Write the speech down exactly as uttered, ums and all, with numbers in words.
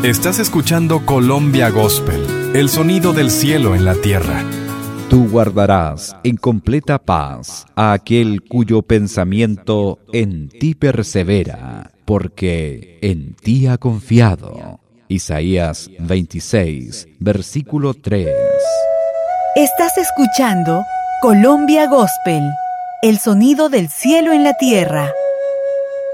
Estás escuchando Colombia Gospel, el sonido del cielo en la tierra. Tú guardarás en completa paz a aquel cuyo pensamiento en ti persevera, porque en ti ha confiado. Isaías veintiséis, versículo tres. Estás escuchando Colombia Gospel, el sonido del cielo en la tierra.